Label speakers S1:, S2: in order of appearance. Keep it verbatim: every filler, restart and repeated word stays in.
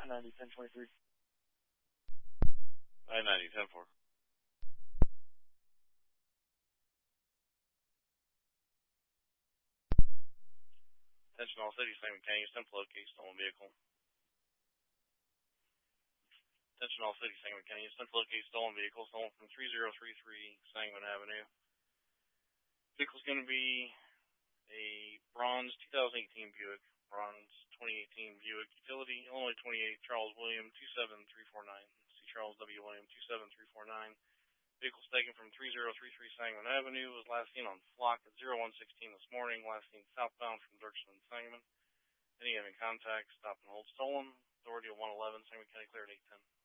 S1: I ninety, ten twenty-three.
S2: I ninety, ten four. Attention all cities, Sangamon County, ten to locate stolen vehicle. Attention all cities, Sangamon County, ten to locate stolen vehicle, stolen from three zero three three Sangamon Avenue. Vehicle's going to be a bronze two thousand eighteen Buick, bronze twenty eighteen Buick Utility, Illinois twenty-eight, Charles William two seven three four nine. See Charles W. William two seven three four nine. Vehicle's taken from three zero three three Sangamon Avenue, was last seen on Flock at zero one sixteen this morning, last seen southbound from Dirksen and Sangamon. Any having contact, stop and hold stolen. Authority of one eleven, Sangamon County cleared eight ten.